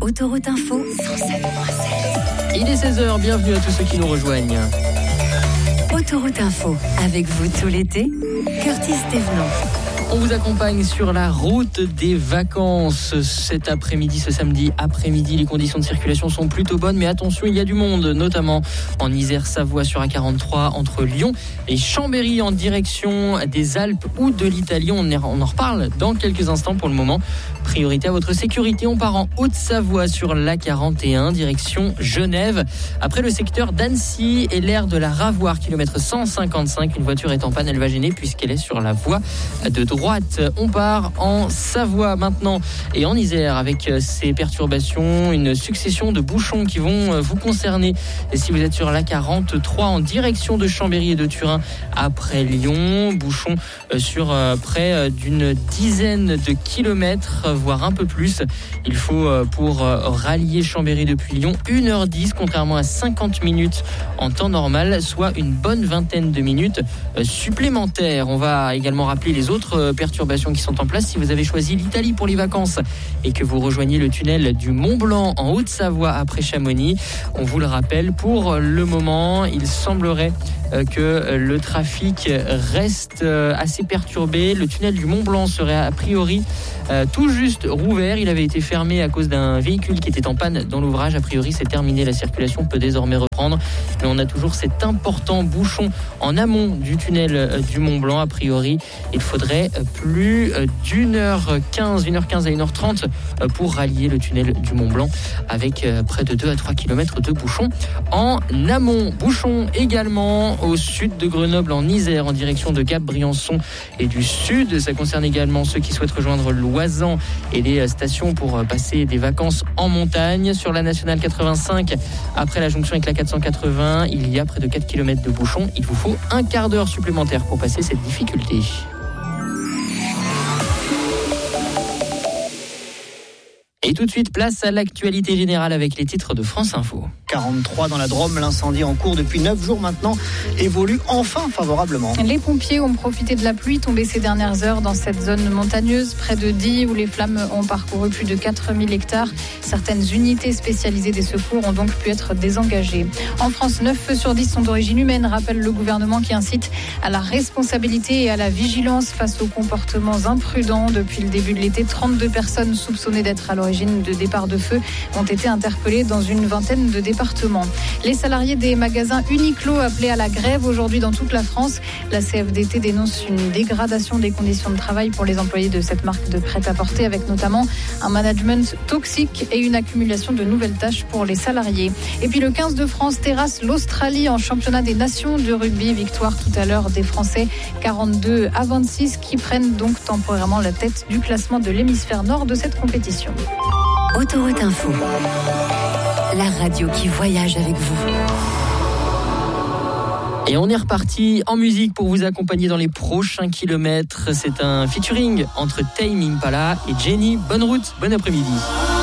Autoroute Info 107.7. Il est 16h, bienvenue à tous ceux qui nous rejoignent. Autoroute Info, avec vous tout l'été, Curtis Thévenant. On vous accompagne sur la route des vacances cet après-midi, ce samedi après-midi. Les conditions de circulation sont plutôt bonnes, mais attention, il y a du monde, notamment en Isère-Savoie sur A43 entre Lyon et Chambéry en direction des Alpes ou de l'Italie. On en reparle dans quelques instants. Pour le moment, priorité à votre sécurité. On part en Haute-Savoie sur l'A41 direction Genève. Après le secteur d'Annecy et l'aire de la Ravoire, kilomètre 155, une voiture est en panne, elle va gêner puisqu'elle est sur la voie de droite. On part en Savoie maintenant et en Isère avec ces perturbations, une succession de bouchons qui vont vous concerner. Et si vous êtes sur l'A43 en direction de Chambéry et de Turin après Lyon, bouchons sur près d'une dizaine de kilomètres, voire un peu plus. Il faut pour rallier Chambéry depuis Lyon 1h10 contrairement à 50 minutes en temps normal, soit une bonne vingtaine de minutes supplémentaires. On va également rappeler les autres perturbations qui sont en place. Si vous avez choisi l'Italie pour les vacances et que vous rejoignez le tunnel du Mont-Blanc en Haute-Savoie après Chamonix, on vous le rappelle, pour le moment, il semblerait que le trafic reste assez perturbé. Le tunnel du Mont-Blanc serait a priori tout juste rouvert. Il avait été fermé à cause d'un véhicule qui était en panne dans l'ouvrage. A priori, c'est terminé. La circulation peut désormais reprendre. Mais on a toujours cet important bouchon en amont du tunnel du Mont-Blanc. A priori, il faudrait plus d'1h15 à 1h30 pour rallier le tunnel du Mont-Blanc avec près de 2 à 3 km de bouchons en amont. Bouchons également au sud de Grenoble en Isère en direction de Gap-Briançon et du sud. Ça concerne également ceux qui souhaitent rejoindre Loisan et les stations pour passer des vacances en montagne. Sur la nationale 85, après la jonction avec la 480, il y a près de 4 km de bouchons. Il vous faut un quart d'heure supplémentaire pour passer cette difficulté. Et tout de suite, place à l'actualité générale avec les titres de France Info. 43 dans la Drôme, l'incendie en cours depuis 9 jours maintenant évolue enfin favorablement. Les pompiers ont profité de la pluie tombée ces dernières heures dans cette zone montagneuse près de Die où les flammes ont parcouru plus de 4000 hectares. Certaines unités spécialisées des secours ont donc pu être désengagées. En France, 9 feux sur 10 sont d'origine humaine, rappelle le gouvernement qui incite à la responsabilité et à la vigilance face aux comportements imprudents. Depuis le début de l'été, 32 personnes soupçonnées d'être à l'origine de départ de feu ont été interpellées dans une vingtaine de départements. Les salariés des magasins Uniqlo appelés à la grève aujourd'hui dans toute la France. La CFDT dénonce une dégradation des conditions de travail pour les employés de cette marque de prêt-à-porter avec notamment un management toxique et une accumulation de nouvelles tâches pour les salariés. Et puis le 15 de France terrasse l'Australie en championnat des nations de rugby. Victoire tout à l'heure des Français 42-26 qui prennent donc temporairement la tête du classement de l'hémisphère nord de cette compétition. Autoroute Info, la radio qui voyage avec vous. Et on est reparti en musique pour vous accompagner dans les prochains kilomètres. C'est un featuring entre Tame Impala et Jenny. Bonne route, bon après-midi.